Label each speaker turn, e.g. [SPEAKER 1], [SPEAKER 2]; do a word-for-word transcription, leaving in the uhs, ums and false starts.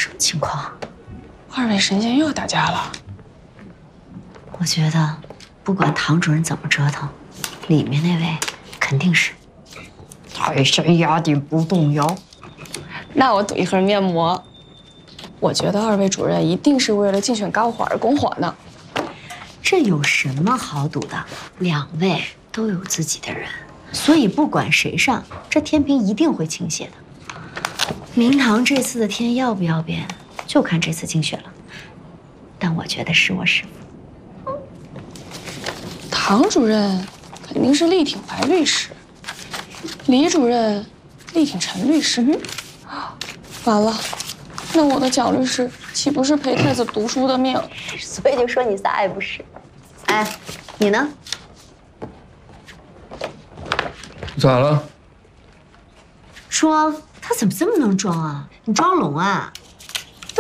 [SPEAKER 1] 什么情况？
[SPEAKER 2] 二位神仙又要打架了。
[SPEAKER 1] 我觉得，不管唐主任怎么折腾，里面那位肯定是。
[SPEAKER 3] 泰山压顶不动摇。
[SPEAKER 2] 那我赌一盒面膜。我觉得二位主任一定是为了竞选高火而拱火呢。
[SPEAKER 1] 这有什么好赌的？两位都有自己的人，所以不管谁上，这天平一定会倾斜的。明堂这次的天要不要变，就看这次竞选了。但我觉得是我师父。
[SPEAKER 2] 唐主任肯定是力挺白律师，李主任力挺陈律师。完了，那我的蒋律师岂不是陪太子读书的命？
[SPEAKER 1] 所以就说你仨爱不是。哎，你呢？
[SPEAKER 4] 咋了？
[SPEAKER 1] 装？他怎么这么能装啊？你装聋啊？